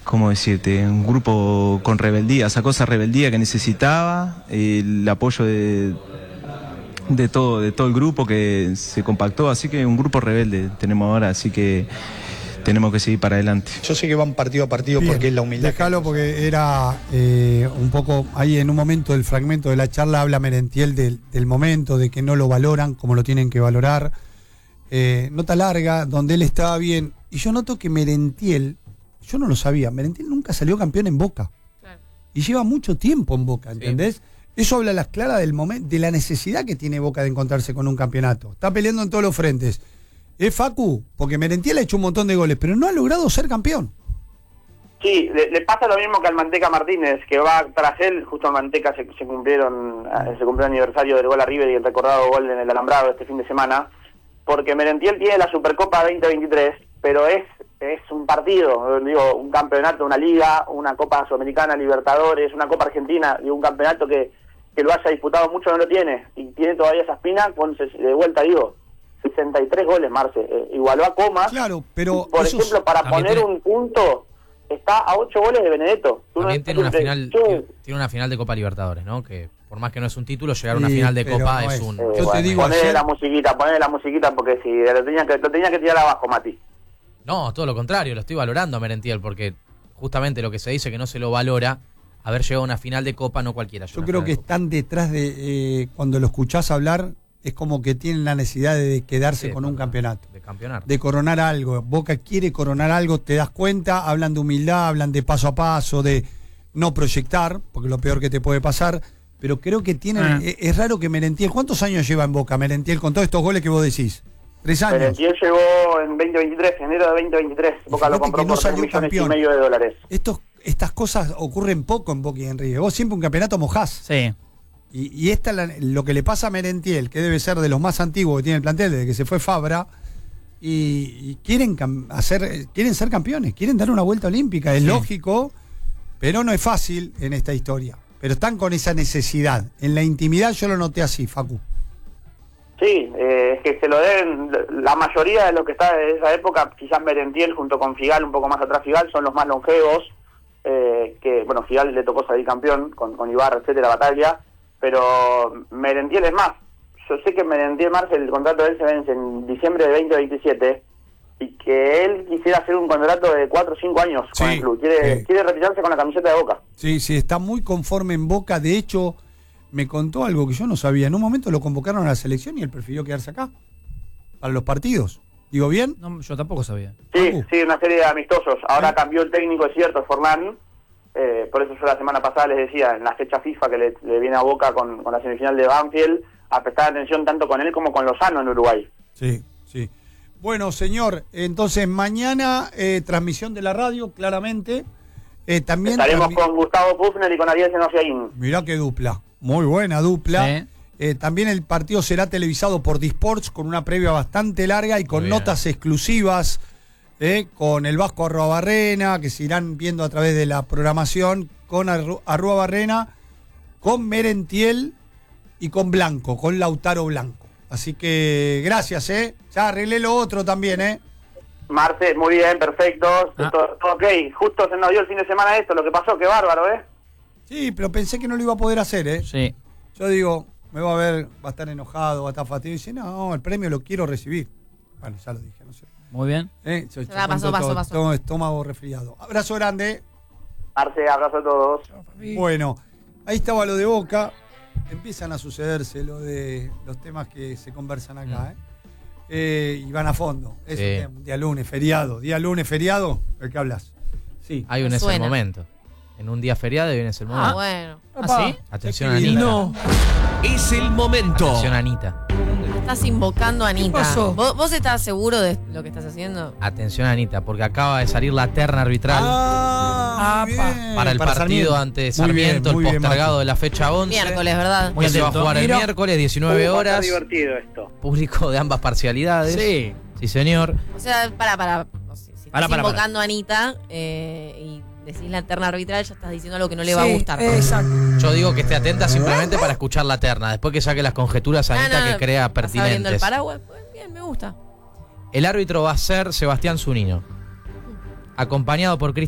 ¿cómo decirte? Un grupo con rebeldía, sacó esa rebeldía que necesitaba, el apoyo de todo el grupo que se compactó, así que un grupo rebelde tenemos ahora, así que tenemos que seguir para adelante. Yo sé que van partido a partido. Bien, porque es la humildad. Déjalo porque era un poco, ahí en un momento del fragmento de la charla habla Merentiel del momento, de que no lo valoran como lo tienen que valorar. Nota larga, donde él estaba bien. Y yo noto que Merentiel, yo no lo sabía, Merentiel nunca salió campeón en Boca. Claro. Y lleva mucho tiempo en Boca, ¿entendés? Sí. Eso habla a las claras del momento, de la necesidad que tiene Boca de encontrarse con un campeonato. Está peleando en todos los frentes. Es Facu, porque Merentiel ha hecho un montón de goles, pero no ha logrado ser campeón. Sí, le pasa lo mismo que al Manteca Martínez, que va tras él. Justo al Manteca se cumplió el aniversario del gol a River y el recordado gol en el Alambrado este fin de semana, porque Merentiel tiene la Supercopa 2023, pero es un partido, digo, un campeonato, una liga, una Copa Sudamericana, Libertadores, una Copa Argentina, y un campeonato que lo haya disputado mucho no lo tiene, y tiene todavía esa espina, de vuelta digo, 63 goles, Marce, igualó a Comas. Claro, pero por ejemplo, para poner un punto, está a 8 goles de Benedetto. También tiene una final de Copa Libertadores, ¿no? Que por más que no es un título, llegar a una final de Copa es un... Yo te digo ponele la musiquita, porque si lo tenía que tirar abajo, Mati. No, todo lo contrario, lo estoy valorando a Merentiel, porque justamente lo que se dice que no se lo valora, haber llegado a una final de Copa, no cualquiera. Yo creo que están detrás de, cuando lo escuchás hablar, es como que tienen la necesidad de quedarse con un campeonato. De campeonar. De coronar algo. Boca quiere coronar algo, te das cuenta, hablan de humildad, hablan de paso a paso, de no proyectar, porque es lo peor que te puede pasar, pero creo que tienen... Es raro que Merentiel... ¿Cuántos años lleva en Boca Merentiel con todos estos goles que vos decís? 3 años. Merentiel llegó en 2023, enero de 2023. Boca lo compró por $3,5 millones. Estas cosas ocurren poco en Boca y en River. Vos siempre un campeonato mojás. Sí. Y lo que le pasa a Merentiel, que debe ser de los más antiguos que tiene el plantel desde que se fue Fabra, y quieren ser campeones, quieren dar una vuelta olímpica. Es lógico, pero no es fácil en esta historia. Pero están con esa necesidad. En la intimidad yo lo noté así, Facu. Sí, es que se lo deben, la mayoría de los que está de esa época, quizás Merentiel junto con Figal, un poco más atrás Figal, son los más longevos, que bueno, Figal le tocó salir campeón con Ibarra, etcétera, Batalla, pero Merentiel es más. Yo sé que Merentiel, Marcel, el contrato de él se vence en diciembre de 2027 y que él quisiera hacer un contrato de 4 o 5 años con el club. Quiere retirarse con la camiseta de Boca. Sí, está muy conforme en Boca. De hecho, me contó algo que yo no sabía. En un momento lo convocaron a la selección y él prefirió quedarse acá para los partidos. ¿Digo bien? No, yo tampoco sabía. Sí, una serie de amistosos. Ahora cambió el técnico, es cierto, Forlán. Por eso yo la semana pasada les decía, en la fecha FIFA que le viene a Boca con la semifinal de Banfield, a prestar atención tanto con él como con Lozano en Uruguay. Sí. Bueno, señor, entonces mañana transmisión de la radio, claramente. También estaremos con Gustavo Pufner y con Ariel Senociaín. Mirá qué dupla, muy buena dupla. Sí. También el partido será televisado por Disports con una previa bastante larga y con notas exclusivas con el Vasco Arruabarrena, que se irán viendo a través de la programación, con Arruabarrena, con Merentiel y con Blanco, con Lautaro Blanco. Así que gracias, ya arreglé lo otro también, Marce, muy bien, perfecto. Todo ok, justo se nos dio el fin de semana esto, lo que pasó, qué bárbaro, Sí, pero pensé que no lo iba a poder hacer, Sí. Yo digo, va a estar enojado, va a estar fastidiado. Y dice, no, el premio lo quiero recibir. Bueno, ya lo dije, no sé. Muy bien. Pasó. Todo estómago resfriado. Abrazo grande. Marce, abrazo a todos. Bueno, ahí estaba lo de Boca. Empiezan a sucederse lo de los temas que se conversan acá, y van a fondo. Es un día lunes, feriado. Día lunes, feriado, ¿de qué hablas? Sí. Hay un es el momento. En un día feriado viene el momento. Bueno. ¿Ah, sí? Atención, Anita. No. Es el momento. Atención, Anita. Estás invocando a Anita. ¿Qué pasó? ¿Vos estás seguro de lo que estás haciendo? Atención, Anita, porque acaba de salir la terna arbitral para el partido ante Sarmiento, el postergado de la fecha 11. Miércoles, ¿verdad? Muy se va a jugar el miércoles, 19 horas. Está divertido esto. Público de ambas parcialidades. Sí. Sí, señor. O sea, para. No sé, si estás invocando a Anita y decís la terna arbitral, ya estás diciendo algo que no le va a gustar. Exacto. Yo digo que esté atenta simplemente para escuchar la terna. Después que saque las conjeturas, Anita, que crea pertinentes. Abriendo el paraguas, pues bien, me gusta. El árbitro va a ser Sebastián Zunino, acompañado por Cristian